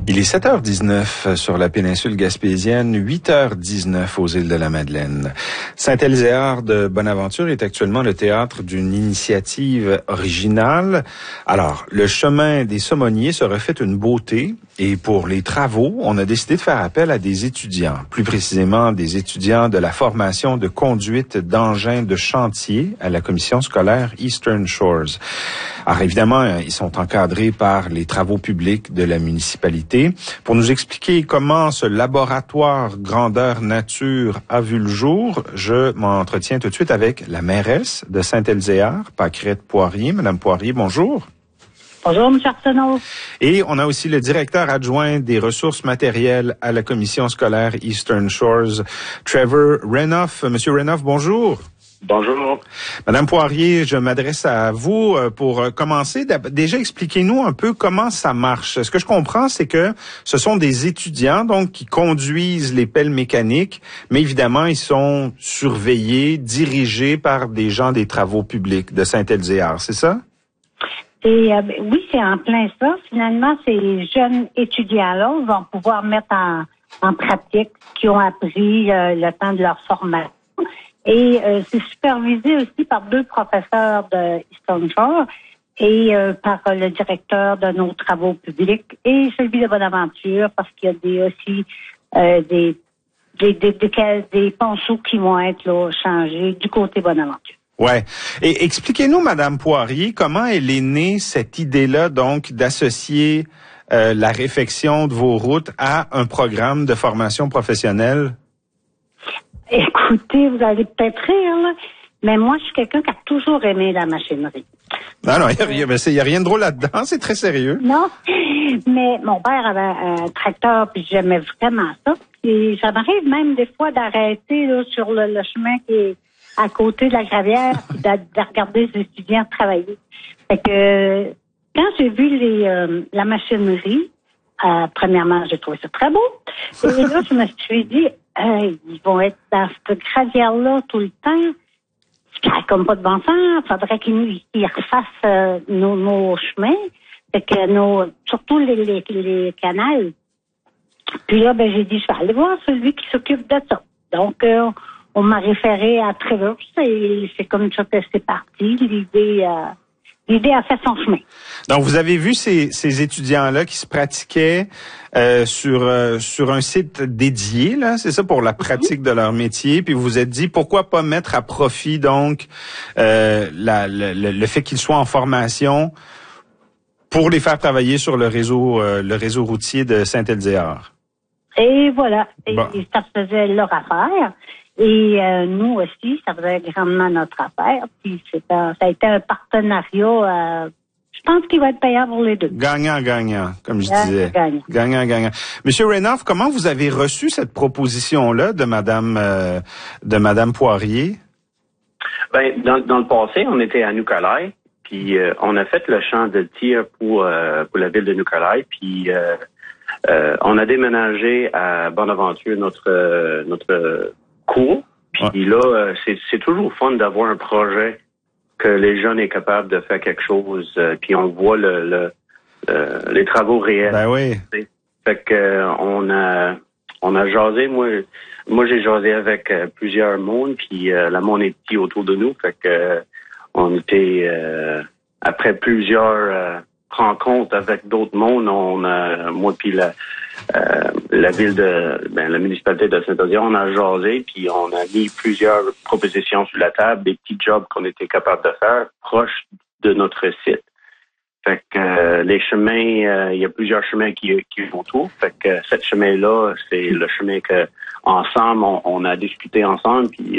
Il est 7h19 sur la péninsule gaspésienne, 8h19 aux îles de la Madeleine. Saint-Elzéar de Bonaventure est actuellement le théâtre d'une initiative originale. Alors, le chemin des Saumoniers se refait une beauté et pour les travaux, on a décidé de faire appel à des étudiants, plus précisément des étudiants de la formation de conduite d'engins de chantier à la commission scolaire Eastern Shores. Alors évidemment, ils sont encadrés par les travaux publics de la municipalité. Pour nous expliquer comment ce laboratoire grandeur nature a vu le jour, je m'entretiens tout de suite avec la mairesse de Saint-Elzéar, Pâquerette Poirier. Madame Poirier, bonjour. Bonjour, M. Arsenault. Et on a aussi le directeur adjoint des ressources matérielles à la commission scolaire Eastern Shores, Trevor Renouf. Monsieur Renouf, bonjour. Bonjour. Madame Poirier, je m'adresse à vous pour commencer. Déjà, expliquez-nous un peu comment ça marche. Ce que je comprends, c'est que ce sont des étudiants donc qui conduisent les pelles mécaniques, mais évidemment, ils sont surveillés, dirigés par des gens des travaux publics de Saint-Elzéar, c'est ça? Et oui, c'est en plein ça. Finalement, ces jeunes étudiants-là vont pouvoir mettre en pratique ce qu'ils ont appris le temps de leur formation. Et c'est supervisé aussi par 2 professeurs de Eastern Shore et par le directeur de nos travaux publics et celui de Bonaventure parce qu'il y a aussi des ponceaux qui vont être là, changés du côté Bonaventure. Ouais. Et expliquez-nous, Madame Poirier, comment elle est née cette idée-là, donc, d'associer la réfection de vos routes à un programme de formation professionnelle? Écoutez, vous allez peut-être rire, là, mais moi, je suis quelqu'un qui a toujours aimé la machinerie. Non, il y a rien de drôle là-dedans, c'est très sérieux. Non, mais mon père avait un tracteur, puis j'aimais vraiment ça. Et ça m'arrive même des fois d'arrêter là, sur le chemin qui est à côté de la gravière, puis de regarder les étudiants travailler. Fait que quand j'ai vu la machinerie, premièrement, j'ai trouvé ça très beau. Et là, je me suis dit, ils vont être dans cette gravière-là tout le temps. C'est comme pas de bon sens. Il faudrait qu'ils refassent nos chemins. Fait que surtout les canals. Puis là, j'ai dit, je vais aller voir celui qui s'occupe de ça. Donc, on m'a référé à Trevor et c'est comme ça que c'est parti. L'idée a fait son chemin. Donc, vous avez vu ces étudiants-là qui se pratiquaient sur un site dédié, là, c'est ça, pour la pratique de leur métier. Puis vous vous êtes dit, pourquoi pas mettre à profit, donc, le fait qu'ils soient en formation pour les faire travailler sur le réseau routier de Saint-Elzéar. Et voilà. Bon. Et ça faisait leur affaire. Et nous aussi, ça faisait grandement notre affaire. Puis ça a été un partenariat, je pense qu'il va être payant pour les deux. Gagnant, comme je disais. Gagnant. Monsieur Renouf, comment vous avez reçu cette proposition-là de Madame Poirier? Ben, dans le passé, on était à Nicolai, puis on a fait le champ de tir pour la ville de Nicolai, puis on a déménagé à Bonaventure notre cours. Puis là, c'est toujours fun d'avoir un projet que les jeunes sont capables de faire quelque chose, puis on voit les travaux réels. Ben oui. Fait que on a jasé. Moi j'ai jasé avec plusieurs mondes, puis la monde est petit autour de nous. Fait que on était après plusieurs rencontres avec d'autres mondes, moi puis la ville la municipalité de Saint-Elzéar, on a jasé, puis on a mis plusieurs propositions sur la table, des petits jobs qu'on était capable de faire proches de notre site. Fait que les chemins, il y a plusieurs chemins qui vont autour. Fait que ce chemin-là, c'est le chemin que ensemble, on a discuté ensemble, puis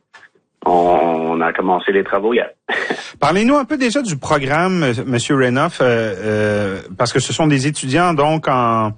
on a commencé les travaux hier. Parlez-nous un peu déjà du programme, Monsieur Renouf, parce que ce sont des étudiants donc alors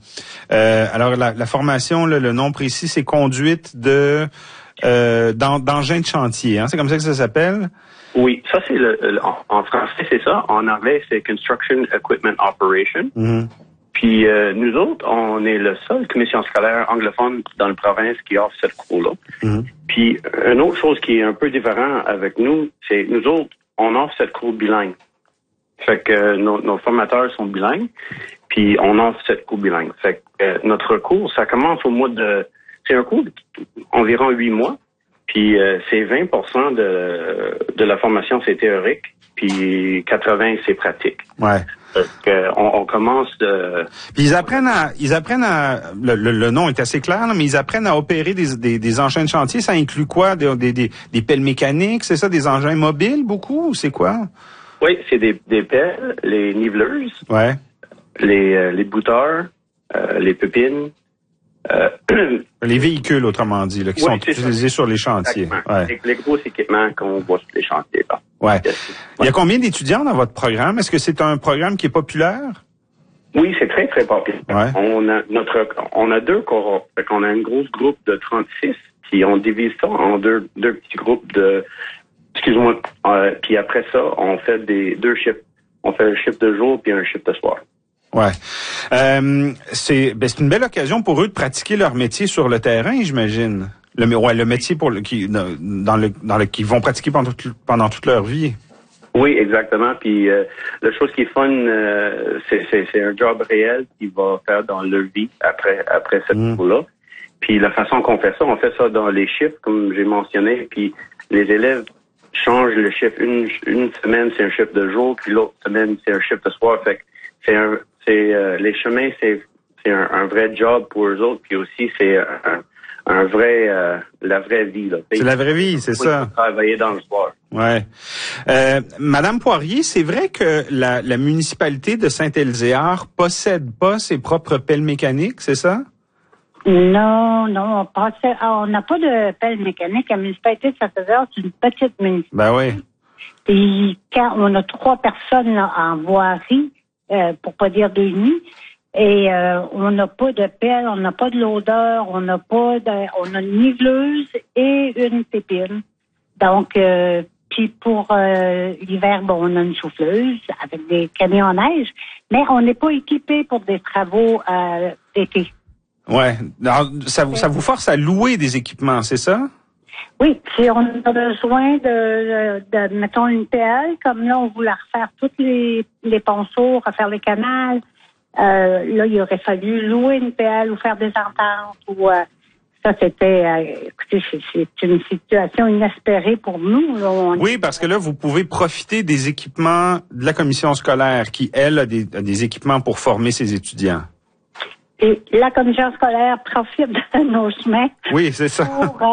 la formation, le nom précis, c'est conduite d'engins de chantier, hein, c'est comme ça que ça s'appelle? Oui, ça c'est en français c'est ça, en anglais c'est Construction Equipment Operation. Mm-hmm. Puis nous autres, on est le seul commission scolaire anglophone dans la province qui offre cette cours-là. Mm-hmm. Puis une autre chose qui est un peu différente avec nous, c'est nous autres, on offre cette cours bilingue. Fait que nos formateurs sont bilingues, puis on offre 7 cours bilingues. Fait que notre cours, ça commence au mois de... C'est un cours d'environ 8 mois, puis c'est 20% de la formation, c'est théorique, puis 80%, c'est pratique. Ouais. On commence de... Puis ils apprennent à le nom est assez clair, là, mais ils apprennent à opérer des engins de chantier. Ça inclut quoi? Des pelles mécaniques, c'est ça? Des engins mobiles, beaucoup? Ou c'est quoi? Oui, c'est des pelles, les niveleuses, ouais, les bouteurs, les pépines. Les véhicules, autrement dit, là, qui sont utilisés sur les chantiers. Ouais. Les gros équipements qu'on voit sur les chantiers. Là. Ouais. Il y a combien d'étudiants dans votre programme? Est-ce que c'est un programme qui est populaire? Oui, c'est très, très populaire. Ouais. On a 2 cohortes. Fait qu'on a un gros groupe de 36, puis on divise ça en deux petits groupes de... Excuse-moi. Puis après ça, on fait 2 shifts. On fait un shift de jour puis un shift de soir. Ouais. C'est une belle occasion pour eux de pratiquer leur métier sur le terrain, j'imagine. Le métier qu'ils vont pratiquer pendant toute leur vie. Oui, exactement. Puis la chose qui est fun, c'est un job réel qu'ils vont faire dans leur vie après cette cours-là. Puis la façon qu'on fait ça, on fait ça dans les shifts, comme j'ai mentionné. Puis les élèves changent le shift. Une semaine, c'est un shift de jour, puis l'autre semaine, c'est un shift de soir. Fait que les chemins, c'est un vrai job pour eux autres. Puis aussi, c'est la vraie vie, là. C'est la vraie vie, c'est ça. Travailler dans le soir. Ouais. Madame Poirier, c'est vrai que la municipalité de Saint-Elzéar possède pas ses propres pelles mécaniques, c'est ça? Non, on n'a pas de pelle mécanique. La municipalité de Saint-Elzéar, c'est une petite municipalité. Ben oui. Et quand on a 3 personnes là, en voirie, pour pas dire 2,5, et on n'a pas de pelle, on n'a pas de loader, on a une niveleuse et une pépine. Donc, puis pour l'hiver, on a une souffleuse avec des camions à neige, mais on n'est pas équipé pour des travaux d'été. Ouais. Alors, ça vous force à louer des équipements, c'est ça? Oui, si on a besoin de mettons une pelle, comme là, on voulait refaire toutes les ponceaux, refaire les canals. Là, il aurait fallu louer une pelle ou faire des ententes. Ou ça, c'était, écoutez, c'est une situation inespérée pour nous. Là, oui, parce que là, vous pouvez profiter des équipements de la commission scolaire qui, elle, a des équipements pour former ses étudiants. Et la commission scolaire profite de nos chemins. Oui, c'est ça.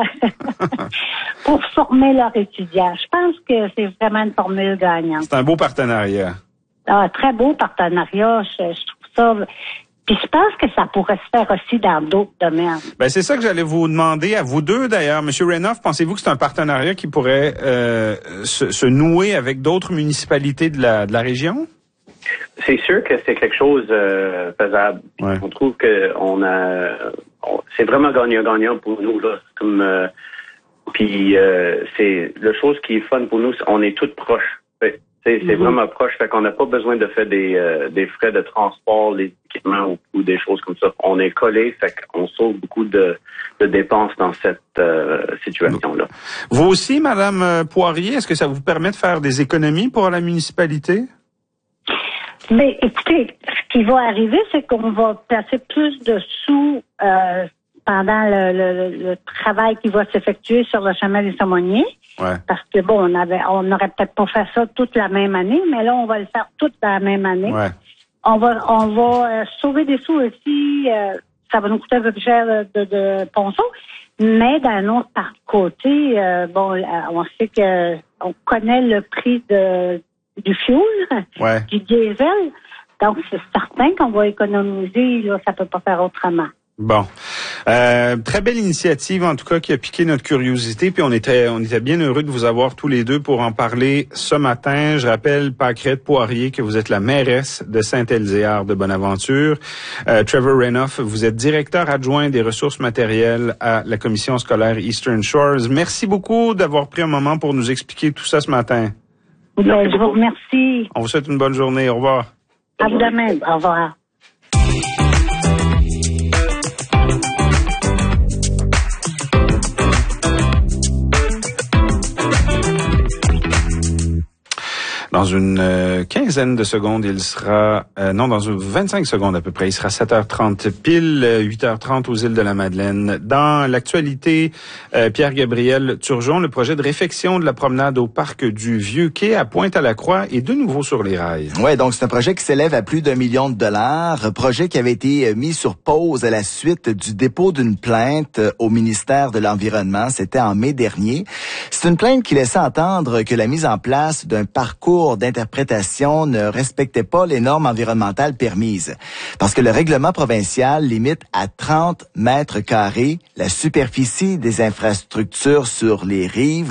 Pour former leurs étudiants. Je pense que c'est vraiment une formule gagnante. C'est un beau partenariat. Très beau partenariat. Je trouve ça. Puis je pense que ça pourrait se faire aussi dans d'autres domaines. Ben c'est ça que j'allais vous demander à vous deux d'ailleurs, Monsieur Renouf. Pensez-vous que c'est un partenariat qui pourrait se nouer avec d'autres municipalités de la région? C'est sûr que c'est quelque chose faisable. Ouais. On trouve que c'est vraiment gagnant-gagnant pour nous là. Puis c'est la chose qui est fun pour nous, on est toutes proches. C'est vraiment proche, fait qu'on n'a pas besoin de faire des frais de transport, les équipements ou des choses comme ça. On est collés, fait qu'on sauve beaucoup de dépenses dans cette situation-là. Vous aussi, Madame Poirier, est-ce que ça vous permet de faire des économies pour la municipalité? Mais écoutez, ce qui va arriver, c'est qu'on va placer plus de sous pendant le travail qui va s'effectuer sur le chemin des Saumonniers. Ouais. Parce que on n'aurait peut-être pas fait ça toute la même année, mais là, on va le faire toute la même année. Ouais. On va sauver des sous aussi. Ça va nous coûter un peu plus cher de ponceau. Mais d'un autre côté, on sait que on connaît le prix du fuel, ouais. du diesel. Donc, c'est certain qu'on va économiser. Là, ça peut pas faire autrement. Bon. Très belle initiative, en tout cas, qui a piqué notre curiosité. Puis on était bien heureux de vous avoir tous les deux pour en parler ce matin. Je rappelle, Pâquerette Poirier, que vous êtes la mairesse de Saint-Elzéar de Bonaventure. Trevor Renouf, vous êtes directeur adjoint des ressources matérielles à la commission scolaire Eastern Shores. Merci beaucoup d'avoir pris un moment pour nous expliquer tout ça ce matin. Ben, je vous remercie. On vous souhaite une bonne journée. Au revoir. À vous de même. Au revoir. Dans une quinzaine de secondes, il sera... dans 25 secondes à peu près, il sera 7h30 pile, 8h30 aux îles de la Madeleine. Dans l'actualité, Pierre-Gabriel Turgeon, le projet de réfection de la promenade au parc du Vieux-Quai à Pointe-à-la-Croix est de nouveau sur les rails. Ouais, donc c'est un projet qui s'élève à plus d'1 million de dollars, projet qui avait été mis sur pause à la suite du dépôt d'une plainte au ministère de l'Environnement. C'était en mai dernier. C'est une plainte qui laissait entendre que la mise en place d'un parcours d'interprétation ne respectait pas les normes environnementales permises. Parce que le règlement provincial limite à 30 mètres carrés la superficie des infrastructures sur les rives.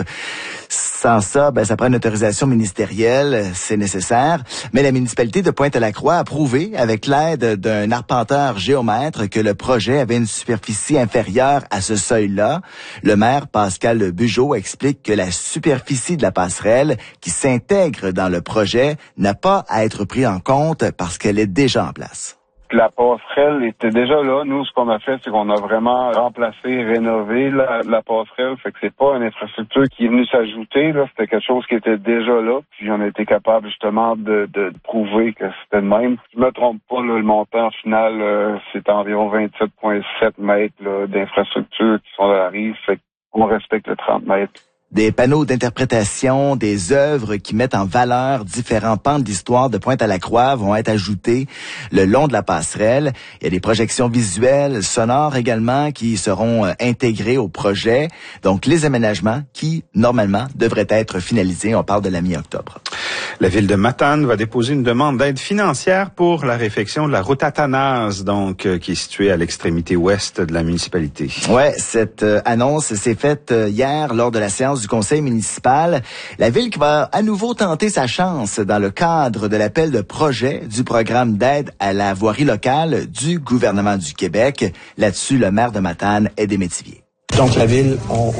Sans ça, ça prend une autorisation ministérielle, c'est nécessaire. Mais la municipalité de Pointe-à-la-Croix a prouvé, avec l'aide d'un arpenteur géomètre, que le projet avait une superficie inférieure à ce seuil-là. Le maire Pascal Bugeaud explique que la superficie de la passerelle qui s'intègre dans le projet n'a pas à être prise en compte parce qu'elle est déjà en place. La passerelle était déjà là. Nous, ce qu'on a fait, c'est qu'on a vraiment remplacé, rénové la passerelle. Fait que c'est pas une infrastructure qui est venue s'ajouter, là. C'était quelque chose qui était déjà là. Puis on a été capable, justement, de prouver que c'était le même. Si je me trompe pas, là, le montant final, c'est environ 27,7 mètres, là, d'infrastructures qui sont à la rive. Fait qu'on respecte le 30 mètres. Des panneaux d'interprétation, des œuvres qui mettent en valeur différents pans de l'histoire de Pointe-à-la-Croix vont être ajoutés le long de la passerelle. Il y a des projections visuelles, sonores également qui seront intégrées au projet. Donc, les aménagements qui, normalement, devraient être finalisés. On parle de la mi-octobre. La ville de Matane va déposer une demande d'aide financière pour la réfection de la route Athanase, donc, qui est située à l'extrémité ouest de la municipalité. Ouais, cette annonce s'est faite hier lors de la séance du conseil municipal. La ville qui va à nouveau tenter sa chance dans le cadre de l'appel de projet du programme d'aide à la voirie locale du gouvernement du Québec. Là-dessus, le maire de Matane est Métivier. Donc la ville,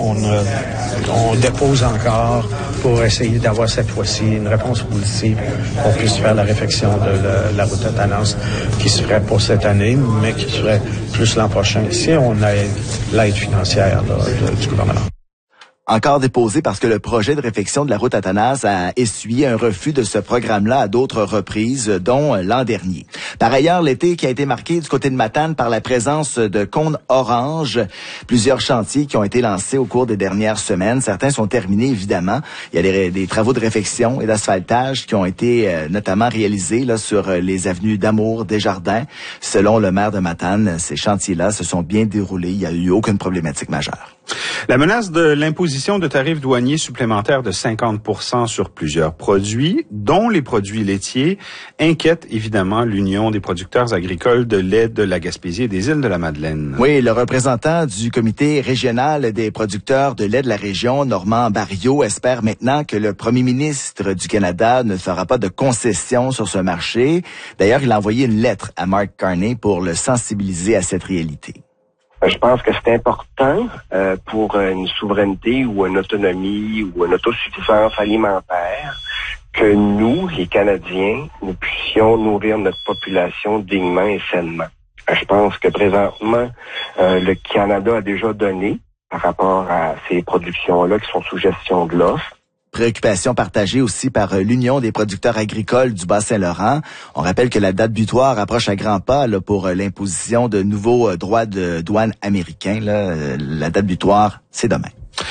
on dépose encore pour essayer d'avoir cette fois-ci une réponse positive qu'on puisse faire la réfection de la route Athanase qui se ferait pour cette année, mais qui serait plus l'an prochain si on a l'aide financière du gouvernement. Encore déposé parce que le projet de réfection de la route Athanase a essuyé un refus de ce programme-là à d'autres reprises, dont l'an dernier. Par ailleurs, l'été qui a été marqué du côté de Matane par la présence de cônes orange, plusieurs chantiers qui ont été lancés au cours des dernières semaines. Certains sont terminés, évidemment. Il y a des travaux de réfection et d'asphaltage qui ont été notamment réalisés là sur les avenues d'Amour, Desjardins. Selon le maire de Matane, ces chantiers-là se sont bien déroulés. Il n'y a eu aucune problématique majeure. La menace de l'imposition de tarifs douaniers supplémentaires de 50% sur plusieurs produits, dont les produits laitiers, inquiète évidemment l'Union des producteurs agricoles de lait de la Gaspésie et des îles de la Madeleine. Oui, le représentant du comité régional des producteurs de lait de la région, Normand Barriot, espère maintenant que le premier ministre du Canada ne fera pas de concessions sur ce marché. D'ailleurs, il a envoyé une lettre à Mark Carney pour le sensibiliser à cette réalité. Je pense que c'est important pour une souveraineté ou une autonomie ou une autosuffisance alimentaire que nous, les Canadiens, nous puissions nourrir notre population dignement et sainement. Je pense que présentement, le Canada a déjà donné par rapport à ces productions-là qui sont sous gestion de l'offre. Préoccupation partagée aussi par l'Union des producteurs agricoles du Bas-Saint-Laurent. On rappelle que la date butoir approche à grands pas là, pour l'imposition de nouveaux droits de douane américains. Là. La date butoir, c'est demain.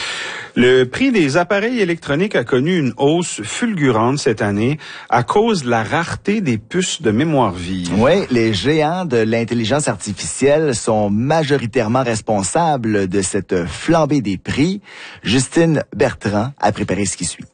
Le prix des appareils électroniques a connu une hausse fulgurante cette année à cause de la rareté des puces de mémoire vive. Oui, les géants de l'intelligence artificielle sont majoritairement responsables de cette flambée des prix. Justine Bertrand a préparé ce qui suit.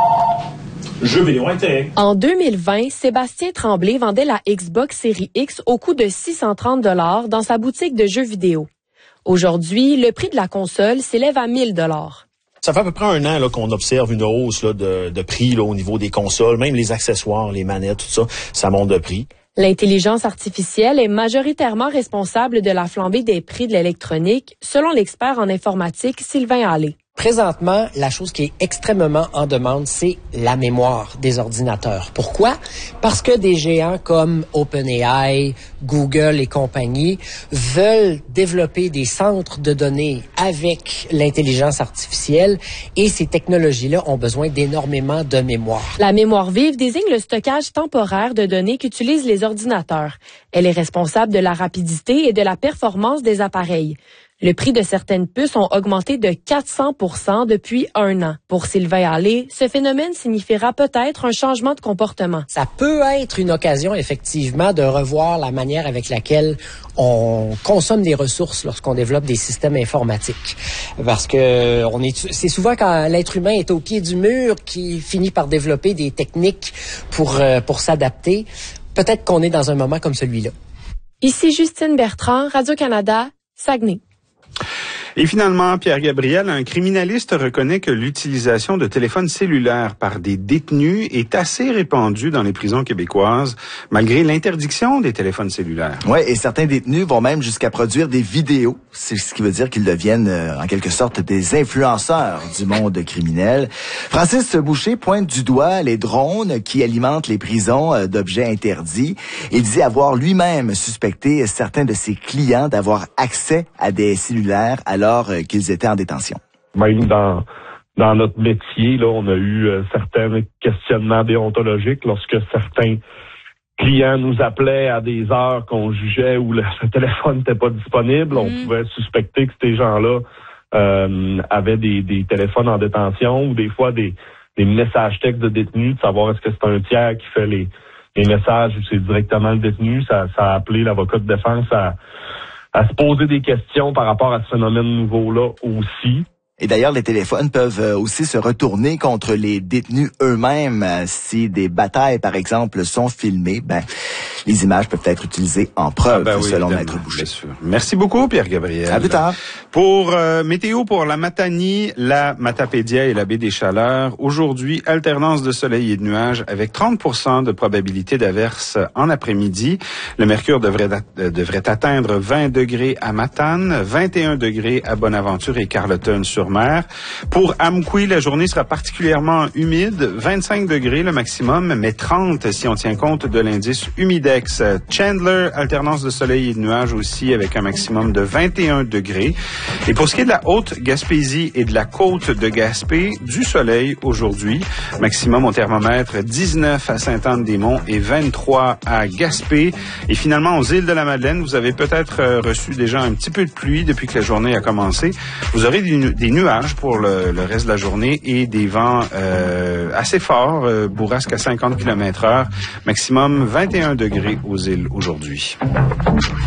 Jeux vidéo intérêt. En 2020, Sébastien Tremblay vendait la Xbox Series X au coût de 630 $ dans sa boutique de jeux vidéo. Aujourd'hui, le prix de la console s'élève à 1 000 $. Ça fait à peu près 1 an là, qu'on observe une hausse là, de prix là, au niveau des consoles, même les accessoires, les manettes, tout ça, ça monte de prix. L'intelligence artificielle est majoritairement responsable de la flambée des prix de l'électronique, selon l'expert en informatique Sylvain Allais. Présentement, la chose qui est extrêmement en demande, c'est la mémoire des ordinateurs. Pourquoi? Parce que des géants comme OpenAI, Google et compagnie veulent développer des centres de données avec l'intelligence artificielle et ces technologies-là ont besoin d'énormément de mémoire. La mémoire vive désigne le stockage temporaire de données qu'utilisent les ordinateurs. Elle est responsable de la rapidité et de la performance des appareils. Le prix de certaines puces ont augmenté de 400% depuis 1 an. Pour Sylvain Allais, ce phénomène signifiera peut-être un changement de comportement. Ça peut être une occasion, effectivement, de revoir la manière avec laquelle on consomme des ressources lorsqu'on développe des systèmes informatiques. Parce que c'est souvent quand l'être humain est au pied du mur qu'il finit par développer des techniques pour s'adapter. Peut-être qu'on est dans un moment comme celui-là. Ici Justine Bertrand, Radio-Canada, Saguenay. Et finalement, Pierre Gabriel, un criminaliste reconnaît que l'utilisation de téléphones cellulaires par des détenus est assez répandue dans les prisons québécoises, malgré l'interdiction des téléphones cellulaires. Oui, et certains détenus vont même jusqu'à produire des vidéos. C'est ce qui veut dire qu'ils deviennent, en quelque sorte, des influenceurs du monde criminel. Francis Boucher pointe du doigt les drones qui alimentent les prisons d'objets interdits. Il dit avoir lui-même suspecté certains de ses clients d'avoir accès à des cellulaires alors qu'ils étaient en détention. Même dans notre métier, là, on a eu certains questionnements déontologiques lorsque certains clients nous appelaient à des heures qu'on jugeait où le téléphone n'était pas disponible. On pouvait suspecter que ces gens-là avaient des téléphones en détention ou des fois des messages textes de détenus, de savoir est-ce que c'est un tiers qui fait les messages ou c'est directement le détenu. Ça a appelé l'avocat de défense à se poser des questions par rapport à ce phénomène nouveau-là aussi. Et d'ailleurs, les téléphones peuvent aussi se retourner contre les détenus eux-mêmes. Si des batailles, par exemple, sont filmées, les images peuvent être utilisées en preuve, selon Maître Boucher. Merci beaucoup, Pierre Gabriel. À plus tard. Pour météo pour la Matanie, la Matapédia et la baie des Chaleurs. Aujourd'hui, alternance de soleil et de nuages avec 30% de probabilité d'averse en après-midi. Le mercure devrait atteindre 20 degrés à Matane, 21 degrés à Bonaventure et Carleton-sur-Mer. Pour Amqui, la journée sera particulièrement humide, 25 degrés le maximum, mais 30 si on tient compte de l'indice humidex. Chandler, alternance de soleil et de nuages aussi avec un maximum de 21 degrés. Et pour ce qui est de la Haute-Gaspésie et de la côte de Gaspé, du soleil aujourd'hui, maximum au thermomètre 19 à Sainte-Anne-des-Monts et 23 à Gaspé. Et finalement, aux îles de la Madeleine, vous avez peut-être reçu déjà un petit peu de pluie depuis que la journée a commencé. Vous aurez des nuages pour le reste de la journée et des vents assez forts, bourrasques à 50 km/h, maximum 21 degrés aux îles aujourd'hui.